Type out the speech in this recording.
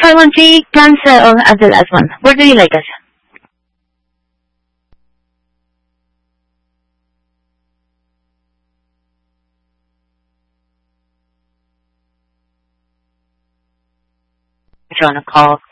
513, cancel as the last one. Where do you like us? You're on a call.